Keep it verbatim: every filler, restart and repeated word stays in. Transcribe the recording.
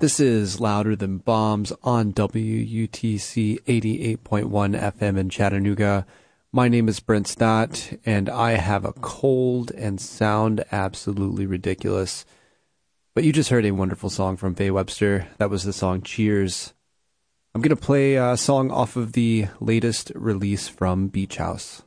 This is Louder Than Bombs on W U T C eighty-eight point one F M in Chattanooga. My name is Brent Stott, and I have a cold and sound absolutely ridiculous. But you just heard a wonderful song from Faye Webster. That was the song Cheers. I'm going to play a song off of the latest release from Beach House.